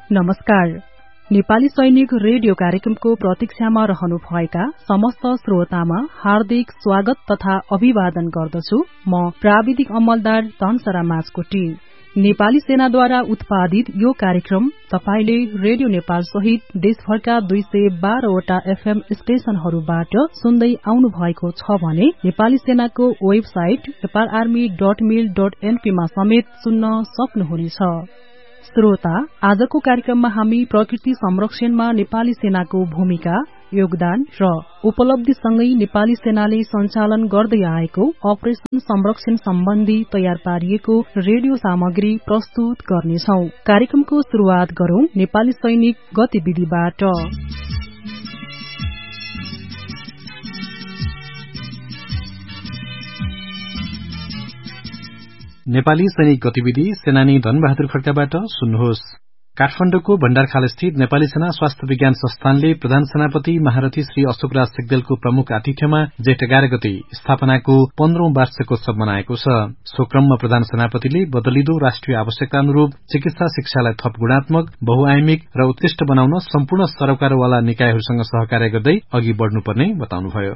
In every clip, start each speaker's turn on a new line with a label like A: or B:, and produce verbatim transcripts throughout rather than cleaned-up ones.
A: नमस्कार। नेपाली सैनिक रेडियो कार्यक्रमको प्रतीक्षामा रहनुभएका समस्त श्रोतामा हार्दिक स्वागत तथा अभिवादन गर्दछु। म प्राविधिक अमलदार धनसरा माझकोटी। नेपाली सेनाद्वारा उत्पादित यो कार्यक्रम तपाईले रेडियो नेपाल सहित देशभरका दुई सय बाह्रवटा एफएम स्टेशनहरूबाट सुन्दै आउनु भएको छ भने नेपाली सेनाको वेबसाइट नेपाल आर्मी डट मिल डट एनपी मा समेत सुन्न सक्नुहुनेछ। श्रोता, आजको कार्यक्रममा हामी प्रकृति संरक्षणमा नेपाली सेनाको भूमिका, योगदान र उपलब्धिसँगै नेपाली सेनाले सञ्चालन गर्दै आएको अपरेशन संरक्षण सम्बन्धी तयार पारिएको रेडियो सामग्री प्रस्तुत गर्नेछौ। कार्यक्रमको शुरूआत गरौं नेपाली सैनिक गतिविधिबाट।
B: नेपाली सैनिक गतिविधि सेनानी धनबहादुर खड्काबाट सुन्नुहोस्। काठमाडौँको भण्डारखाल स्थित नेपाली सेना स्वास्थ्य विज्ञान संस्थानले प्रधान सेनापति महारथी श्री अशोकराज सिग्देलको प्रमुख आतिथ्यमा जेठ एघार गते स्थापनाको पन्ध्रौं वार्षिकोत्सव मनाएको छ। सो क्रममा प्रधान सेनापतिले बदलिदो राष्ट्रिय आवश्यकता अनुरूप चिकित्सा शिक्षालाई थप गुणात्मक, बहुआयामिक र उत्कृष्ट बनाउन सम्पूर्ण सरोकारवाला निकायहरूसँग सहकार्य गर्दै अघि बढ़नुपर्ने बताउनुभयो।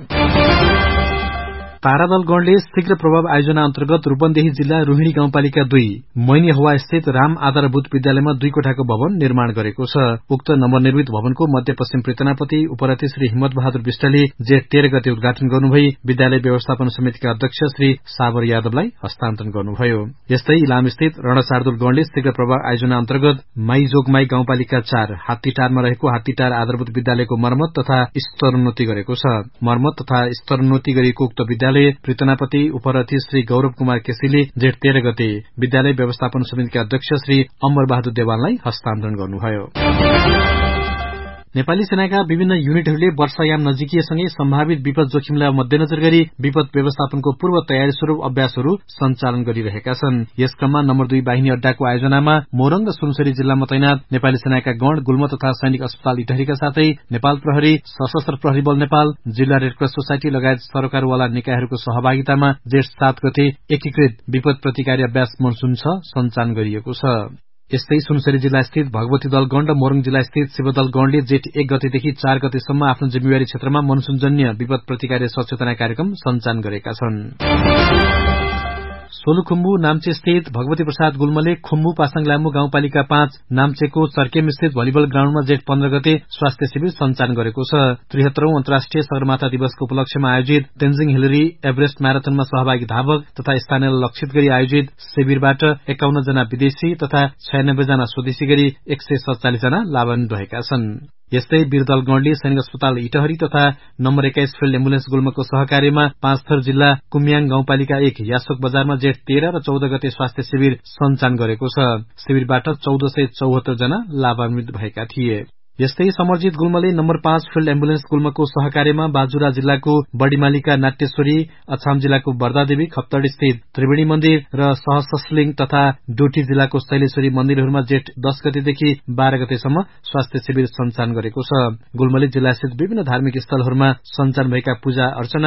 B: तारादल गणले शीघ्र प्रभाव आयोजना अन्तर्गत रूपन्देही जिल्ला रोहिणी गाउँपालिका दुई मैनी हवा स्थित राम आधारभूत विद्यालयमा दुई कोठाको भवन निर्माण गरेको छ। उक्त नवनिर्मित भवनको मध्यपश्चिम प्रीतनापति उपरथी श्री हिम्मत बहादुर विष्टले जेठ तेह्र गते उद्घाटन गर्नुभई विद्यालय व्यवस्थापन समितिका अध्यक्ष श्री साबर यादवलाई हस्तान्तरण गर्नुभयो। यस्तै इलाम स्थित रणशार्दुल गणले शीघ्र प्रभाव आयोजना अन्तर्गत माईजोगमाई गाउँपालिका चार हात्तीटारमा रहेको हात्तीटार आधारभूत विद्यालयको मर्मत तथा स्तरोन्नति गरेको छ। मर्मत तथा स्तरोन्नति गरिएको उक्त विद्यालय प्रीतनापति उपरथी श्री गौरव कुमार केसीले जेठ तेह्र गते विद्यालय व्यवस्थापन समितिका अध्यक्ष श्री अमर बहादुर देवाललाई हस्तान्तरण गर्नुभयो। नेपाली सेनाका विभिन्न युनिटहरूले वर्षायाम नजिकिएसँगै सम्भावित विपद जोखिमलाई मध्यनजर गरी विपद व्यवस्थापनको पूर्व तयारी स्वरूप अभ्यासहरू सञ्चालन गरिरहेका छन्। यस क्रममा नम्बर दुई बाहिनी अड्डाको आयोजनामा मोरङ र सुनसरी जिल्लामा तैनात नेपाली सेनाका गण, गुल्म तथा सैनिक अस्पताल इटहरीका साथै नेपाल प्रहरी, सशस्त्र प्रहरी बल नेपाल, जिल्ला रेडक्रस सोसाइटी लगायत सरकारवाला निकायहरूको सहभागितामा जेठ सात गते एकीकृत विपद प्रतिकारी अभ्यास मनसुन छ सञ्चालन गरिएको छ। यस्तै सुनसरी जिल्ला स्थित भगवती दल गण र मोरङ जिल्ला स्थित शिवदल गणले जेठ एक गतेदेखि चार गतेसम्म आफ्नो जिम्मेवारी क्षेत्रमा मनसुनजन्य विपद प्रतिकारी सचेतना कार्यक्रम सञ्चालन गरेका छन्। सोलुखुम्बु नाम्चे स्थित भगवती प्रसाद गुल्मले खुम्बु पासाङ लामु गाउँपालिका पाँच नाम्चेको चर्केम स्थित भलिबल ग्राउण्डमा जेठ पन्ध्र गते स्वास्थ्य शिविर सञ्चालन गरेको छ। त्रिहत्तरौं अन्तर्राष्ट्रिय सगरमाथा दिवसको उपलक्ष्यमा आयोजित तेन्जिङ हिलरी एभरेस्ट म्याराथनमा सहभागी धावक तथा स्थानीयलाई लक्षित गरी आयोजित शिविरबाट एकाउन्न जना विदेशी तथा छयानब्बे जना स्वदेशी गरी एक सय सत्तालिस जना लाभान्वित भएका छन्। यस्तै वीरदल गणले सैनिक अस्पताल इटहरी तथा नम्बर एक्काइस फिल्ड एम्बुलेन्स गुल्मको सहकार्यमा पाँचथर जिल्ला कुम्याङ गाउँपालिका एक यासोक बजारमा जेठ तेह्र र चौध गते स्वास्थ्य शिविर सञ्चालन गरेको छ। शिविरबाट चौध सय चौहत्तर जना लाभान्वित भएका थिए। यस्तै समर्जित गुल्मले नम्बर पाँच फिल्ड एम्बुलेन्स गुल्मको सहकार्यमा बाजुरा जिल्लाको बडीमालिका नाट्यश्वरी, अछाम जिल्लाको बर्दादेवी, खप्तड स्थित त्रिवेणी मन्दिर र सहसस्लिङ तथा डोटी जिल्लाको शैलेश्वरी मन्दिरहरूमा जेठ दस गतेदेखि बाह्र गतेसम्म स्वास्थ्य शिविर सञ्चालन गरेको छ। गुल्मले जिल्लास्थित विभिन्न धार्मिक स्थलहरूमा सञ्चालन भएका पूजा अर्चना